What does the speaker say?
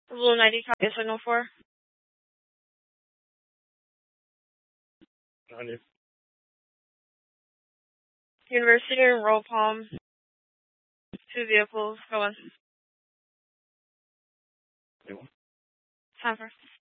Blue 90 copy signal 4. On you. University and Roll Palm. 2 vehicles going. You want? Time for.